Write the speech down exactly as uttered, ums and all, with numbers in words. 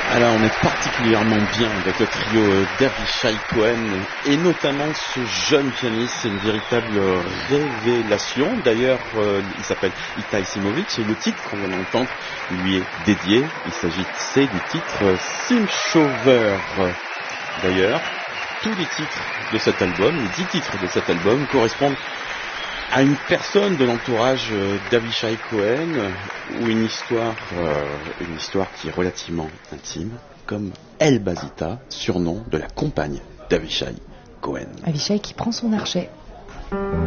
Alors on est particulièrement bien avec le trio d'Avishai Cohen et notamment ce jeune pianiste, c'est une véritable révélation. D'ailleurs euh, il s'appelle Itai Simovic et le titre qu'on vient d'entendre lui est dédié. Il s'agissait du titre Simchover. D'ailleurs tous les titres de cet album, les dix titres de cet album correspondent à une personne de l'entourage d'Avishai Cohen ou une histoire, euh, une histoire qui est relativement intime, comme El Bazita, surnom de la compagne d'Avishai Cohen. Avishai qui prend son archet.